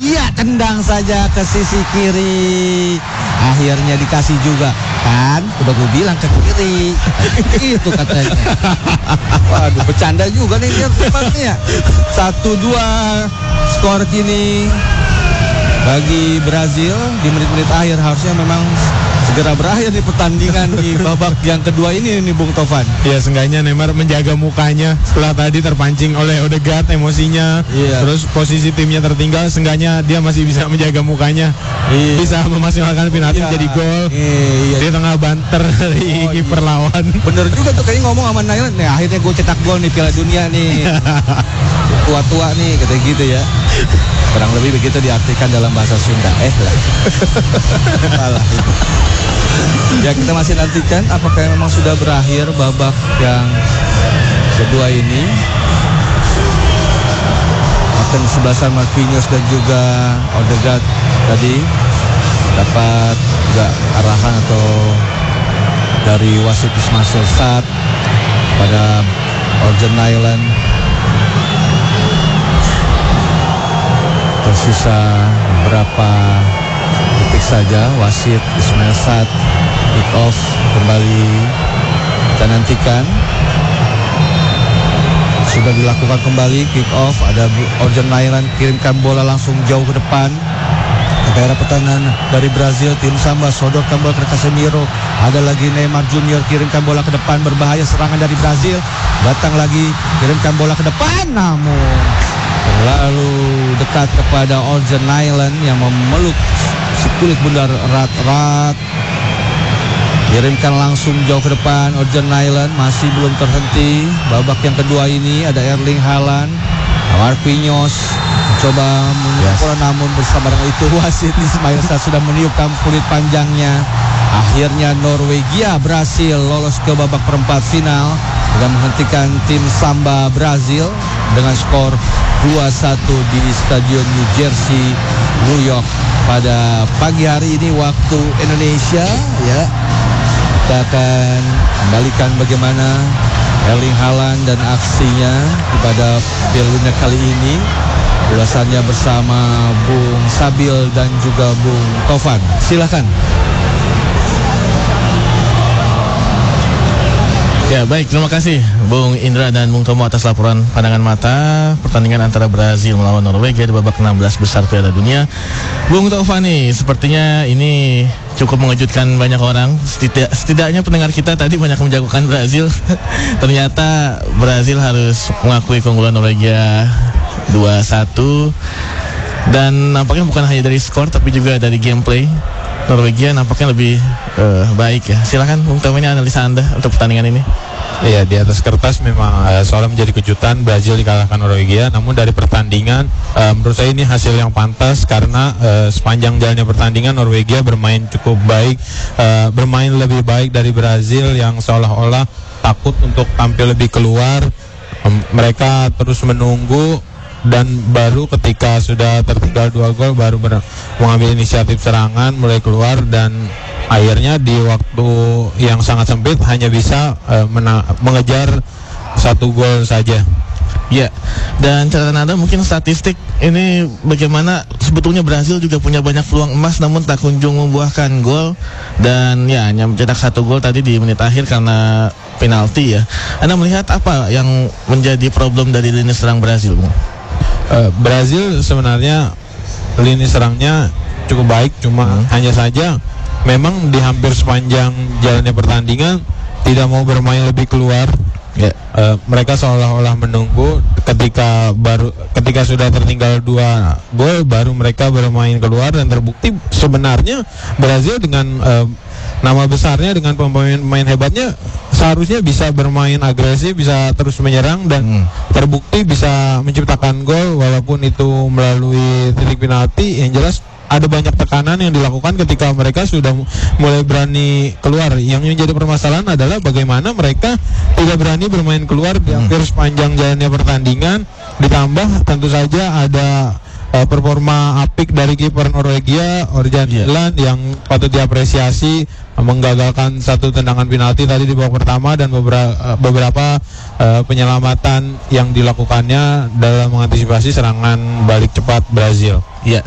Norwegia tendang saja ke sisi kiri. Akhirnya dikasih juga. Kan, udah gue bilang ke kiri. Itu katanya. Waduh, bercanda juga nih dia tempatnya. 1-2 skor kini bagi Brazil. Di menit-menit akhir harusnya memang segera berakhir di pertandingan di babak yang kedua ini nih Bung Tovan. Ya, seenggaknya Neymar menjaga mukanya setelah tadi terpancing oleh Odegaard emosinya. Terus posisi timnya tertinggal, seenggaknya dia masih bisa menjaga mukanya. Bisa memaksimalkan penalti jadi gol. Di tengah banter dari kiper lawan. Bener juga tuh kayaknya ngomong sama Naila, nih akhirnya gue cetak gol nih Piala Dunia nih. Tua-tua nih kata gitu ya. Kurang lebih begitu diartikan dalam bahasa Sunda. Salah itu. Ya, kita masih nantikan apakah memang sudah berakhir babak yang kedua ini. Akan sebelasan Marquinhos dan juga Odegaard tadi dapat juga arahan atau dari wasit Ismail Sarr pada Orjan Nyland. Tersisa berapa detik saja wasit Ismail Sarr kick off kembali. Kita nantikan sudah dilakukan kembali kick off. Ada Orjan Nyland kirimkan bola langsung jauh ke depan ke daerah pertahanan dari Brazil. Tim Samba sodorkan bola ke Casemiro. Ada lagi Neymar Junior kirimkan bola ke depan, berbahaya serangan dari Brazil. Datang lagi kirimkan bola ke depan, namun terlalu dekat kepada Orjan Nyland yang memeluk si kulit bundar erat-erat. Kirimkan langsung jauh ke depan. Orjan Nyland masih belum terhenti. Babak yang kedua ini ada Erling Haaland, Marquinhos mencoba mengukur, namun bersama dengan itu wasit Ismail Sarr sudah meniupkan kulit panjangnya. Akhirnya Norwegia berhasil lolos ke babak perempat final dengan menghentikan tim Samba Brazil dengan skor 2-1 di Stadion New Jersey, New York pada pagi hari ini waktu Indonesia. Ya, kita akan kembalikan bagaimana Erling Haaland dan aksinya pada Piala Dunia kali ini. Ulasannya bersama Bung Sabil dan juga Bung Tovan. Silakan. Ya, baik, terima kasih Bung Indra dan Bung Tomo atas laporan pandangan mata pertandingan antara Brazil melawan Norwegia di babak 16 besar Piala Dunia. Bung Tovan nih, sepertinya ini cukup mengejutkan banyak orang. Setidaknya pendengar kita tadi banyak menjagokan Brazil. Ternyata Brazil harus mengakui keunggulan Norwegia 2-1. Dan nampaknya bukan hanya dari skor tapi juga dari gameplay. Norwegia nampaknya lebih baik ya. Silakan Bung Tom, ini analisa Anda untuk pertandingan ini. Iya, di atas kertas memang seolah menjadi kejutan Brazil dikalahkan Norwegia. Namun dari pertandingan menurut saya ini hasil yang pantas karena sepanjang jalannya pertandingan Norwegia bermain cukup baik, bermain lebih baik dari Brazil yang seolah-olah takut untuk tampil lebih keluar. Mereka terus menunggu dan baru ketika sudah tertinggal 2 gol baru mengambil inisiatif serangan, mulai keluar, dan akhirnya di waktu yang sangat sempit hanya bisa mengejar 1 gol saja. Ya, dan catatan Anda mungkin statistik ini bagaimana sebetulnya Brazil juga punya banyak peluang emas namun tak kunjung membuahkan gol, dan ya hanya mencetak 1 gol tadi di menit akhir karena penalti ya. Anda melihat apa yang menjadi problem dari lini serang Brazil, Bung? Brazil sebenarnya lini serangnya cukup baik, cuma hanya saja memang di hampir sepanjang jalannya pertandingan tidak mau bermain lebih keluar. Ya, mereka seolah-olah menunggu ketika sudah tertinggal 2 gol baru mereka bermain keluar, dan terbukti sebenarnya Brazil dengan nama besarnya, dengan pemain hebatnya, seharusnya bisa bermain agresif, bisa terus menyerang, dan terbukti bisa menciptakan gol walaupun itu melalui titik penalti. Yang jelas ada banyak tekanan yang dilakukan ketika mereka sudah mulai berani keluar. Yang menjadi permasalahan adalah bagaimana mereka tidak berani bermain keluar di hampir sepanjang jalannya pertandingan. Ditambah tentu saja ada performa apik dari kiper Norwegia, Orjan Nyland, yang patut diapresiasi, menggagalkan 1 tendangan penalti tadi di babak pertama, dan beberapa penyelamatan yang dilakukannya dalam mengantisipasi serangan balik cepat Brazil. Ya.